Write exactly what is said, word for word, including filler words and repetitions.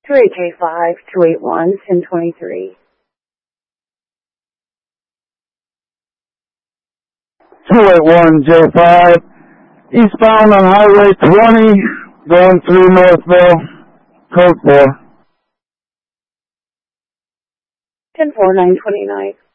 two H A five, two eight one, ten twenty-three. two eight one J five, eastbound on Highway twenty, going through Northville, code four. ten four, nine twenty-nine.